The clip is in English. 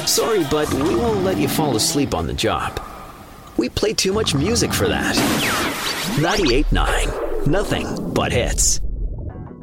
Sorry, but we won't let you fall asleep on the job. We play too much music for that. 98.9. Nothing but hits.